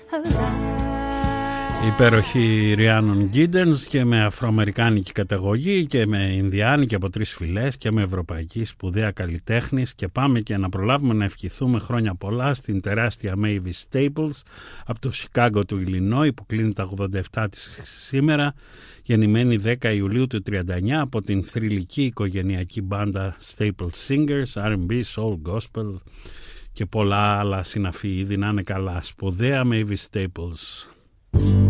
Υπέροχη Ριάνον Γκίντερνς και με αφροαμερικάνικη καταγωγή και με Ινδιάνικη από 3 φυλές και με ευρωπαϊκή σπουδαία καλλιτέχνης. Και πάμε και να προλάβουμε να ευχηθούμε χρόνια πολλά στην τεράστια Mavis Staples από το Σικάγκο του Ιλινόι που κλείνει τα 87 της σήμερα, γεννημένη 10 Ιουλίου του 39 από την θρυλική οικογενειακή μπάντα Staples Singers, R&B, Soul, Gospel και πολλά άλλα συναφή είδη. Να είναι καλά. Σπουδαία Mavis Staples.